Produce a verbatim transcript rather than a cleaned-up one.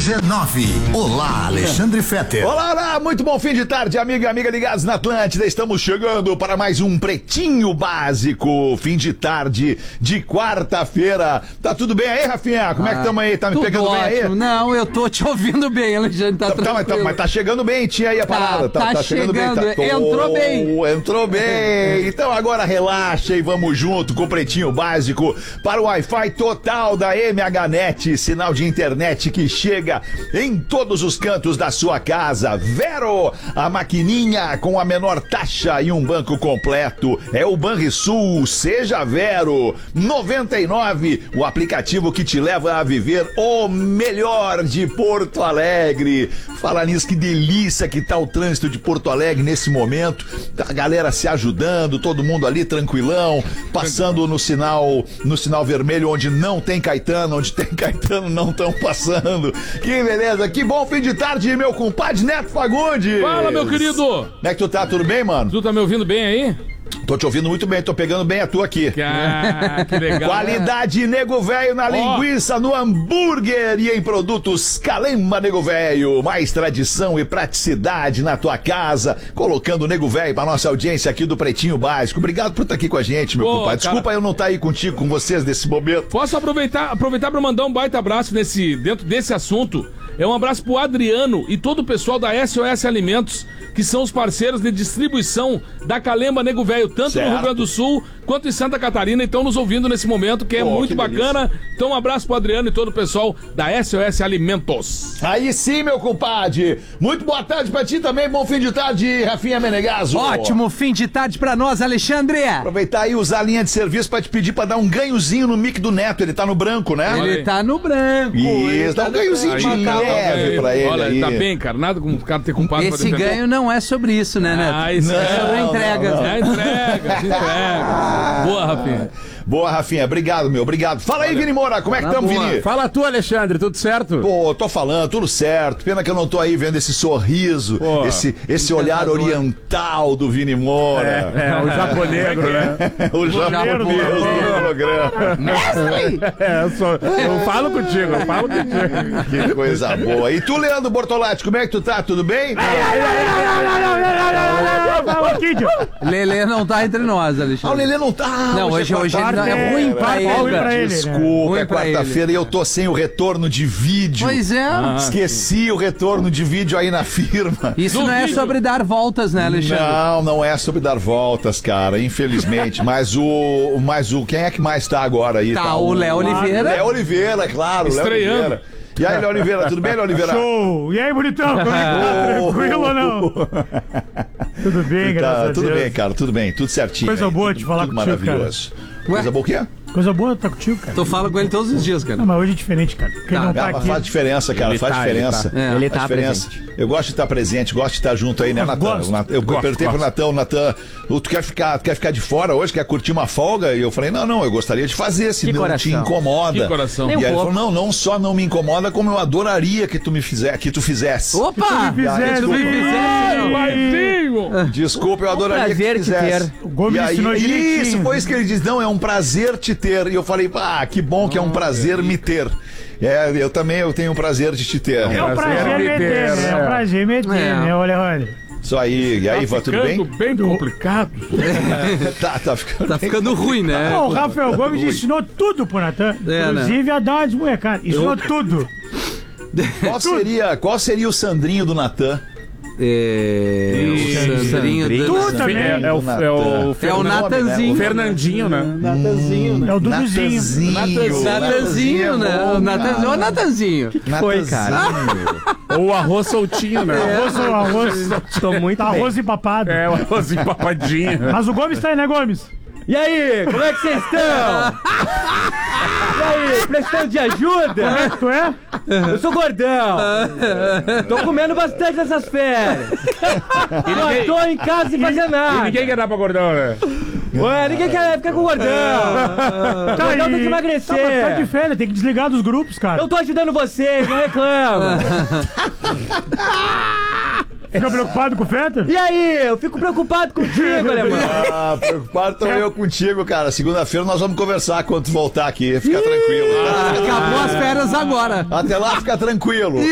dezenove. Olá, Alexandre Fetter. Olá, olá, muito bom fim de tarde, amigo e amiga ligados na Atlântida. Estamos chegando para mais um Pretinho Básico. Fim de tarde de quarta-feira. Tá tudo bem aí, Rafinha? Como ah, é que estamos aí? Tá me pegando ótimo. bem aí? Não, eu tô te ouvindo bem, Alexandre. Tá, tá, tá, mas, tá mas tá chegando bem, tinha aí a parada. Tá, tá, tá chegando, chegando bem. Tá, entrou bem. Entrou bem. Então agora relaxa e vamos junto com o Pretinho Básico para o Wi-Fi total da M H Net. Sinal de internet que chega em todos os cantos da sua casa. Vero, a maquininha com a menor taxa e um banco completo. É o Banrisul, seja Vero. noventa e nove, o aplicativo que te leva a viver o melhor de Porto Alegre. Falar nisso, que delícia que tá o trânsito de Porto Alegre nesse momento. A galera se ajudando, todo mundo ali tranquilão, passando no sinal, no sinal vermelho onde não tem Caetano, onde tem Caetano não estão passando. Que beleza, que bom fim de tarde, meu compadre Neto Fagundes. Fala, meu querido. Como é que tu tá? Tudo bem, mano? Tu tá me ouvindo bem aí? Tô te ouvindo muito bem, tô pegando bem a tua aqui. Ah, que legal. Qualidade Nego Velho na oh. linguiça, no hambúrguer e em produtos Calemba Nego Velho. Mais tradição e praticidade na tua casa. Colocando Nego Velho pra nossa audiência aqui do Pretinho Básico. Obrigado por estar aqui com a gente, meu oh, compadre. Desculpa cara... eu não estar aí contigo, com vocês nesse momento. Posso aproveitar, aproveitar pra mandar um baita abraço nesse, dentro desse assunto? É um abraço pro Adriano e todo o pessoal da S O S Alimentos, que são os parceiros de distribuição da Calemba Nego Velho, tanto certo. no Rio Grande do Sul quanto em Santa Catarina, e estão nos ouvindo nesse momento, que é oh, muito que bacana. Delícia. Então um abraço pro Adriano e todo o pessoal da S O S Alimentos. Aí sim, meu compadre. Muito boa tarde pra ti também, bom fim de tarde, Rafinha Menegaso. Ótimo fim de tarde pra nós, Alexandre. Aproveitar aí e usar a linha de serviço pra te pedir pra dar um ganhozinho no mic do Neto, ele tá no branco, né? Ele tá no branco. Isso, dá um ganhozinho de leve pra ele. Olha, aí. Tá bem, cara, nada como o cara ter culpado. Esse ganho não é sobre isso, né, Neto? Ah, isso não, é sobre a entrega. Não, não. É entrega, se entrega. Boa, Rafinha. Boa, Rafinha. Obrigado, meu. Obrigado. Fala aí, Vini Moura. Como é que estamos, Vini? Fala tu, Alexandre. Tudo certo? Pô, tô falando. Tudo certo. Pena que eu não tô aí vendo esse sorriso, Pô, esse, esse olhar oriental do Vini Moura. É, é o japonegro, né? O japonês do programa. É, eu, sou, eu falo contigo, eu falo contigo. Que coisa boa. E tu, Leandro Bortolatti, como é que tu tá? Tudo bem? Lelê não tá entre nós, Alexandre. Ah, o Lelê não tá. Não, hoje, hoje, hoje ele é ruim pra ele. Ruim pra ele, Desculpa, é quarta-feira e eu tô sem o retorno de vídeo. Pois é. Ah, Esqueci o retorno de vídeo aí na firma. Isso não é sobre dar voltas, né, Alexandre? Não, não é sobre dar voltas, cara, infelizmente. Mas o, mas o, quem é que mais tá agora aí? Tá, tá o Léo Oliveira. Léo Oliveira, claro. Estreando. Léo Oliveira. E aí, Léo Oliveira, tudo bem, Léo Oliveira? Show! E aí, bonitão, como é que tá? Tranquilo ou não? Tudo bem, graças tá, a Deus. Tudo bem, cara, tudo bem, tudo certinho. Coisa aí, boa tudo, te falar tudo contigo, maravilhoso. Cara. Coisa boa o quê? Coisa boa tá contigo, cara. Tu fala com ele todos os dias, cara. Não, mas hoje é diferente, cara. Porque Tá. ele não tá Ah, aqui. faz diferença, cara, Ele faz tá, diferença. Ele tá, É. ele Faz tá diferença. presente. Eu gosto de estar presente, gosto de estar junto aí, né, Eu Natan? gosto. O Natan- Eu Gosto, perguntei pro gosto. Natan, o Natan, tu quer ficar, tu quer ficar de fora hoje, quer curtir uma folga? E eu falei, não, não, eu gostaria de fazer, se Que não coração. te incomoda. Que coração. E Nem um aí ele pouco. falou, não, não só não me incomoda, como eu adoraria que tu me fizer, que tu fizesse. Opa! me fizesse, Tu me sim. fizesse, não. Paizinho! Desculpa, eu adoraria prazer que te fizesse. ter. O Gomes E aí, ensinou direitinho. isso, foi isso que ele disse, não, é um prazer te ter. E eu falei, ah, que bom que é um prazer me ter. É, eu também eu tenho um prazer de te ter. É um prazer meter, né? É um prazer meter, É. né? Olha, olha. Isso aí, e aí, Ivan, tudo bem? Ficando bem complicado. tá, tá ficando, Tá ficando ruim, né? Pô, o Rafael Gomes ensinou tudo pro Natan. É, Inclusive a dar uma desmunhecada. Ensinou tudo. Qual seria, qual seria o Sandrinho do Natan? É... O Sandrinho... Tu do- também. É, é o, é o, É o Natanzinho. o Fernandinho, né? Natanzinho, né? É o Duduzinho. Natanzinho. Natanzinho, né? O Natanzinho. Ô, Natanzinho. Foi, cara. Ou o arroz soltinho, né? Arroz, arroz. Tô muito Tá bem. arroz empapado. É, o arroz empapadinho. Mas o Gomes tá aí, né, Gomes? E aí, como é que vocês estão? E aí, precisando de ajuda? Como é que tu é? Eu sou gordão. Tô comendo bastante nessas férias. Não tô em casa sem fazer E nada. ninguém quer dar pra gordão, né? Ué, ninguém quer ficar com o gordão. O gordão tem que emagrecer. Tá, mas tá de férias, tem que desligar dos grupos, cara. Eu tô ajudando vocês, não reclama. Fica preocupado com o Fetter? E aí, eu fico preocupado contigo, alemão. Ah, preocupado tô eu contigo, cara. Segunda-feira nós vamos conversar quando tu voltar aqui. Fica tranquilo. Acabou as férias agora. Até lá, fica tranquilo.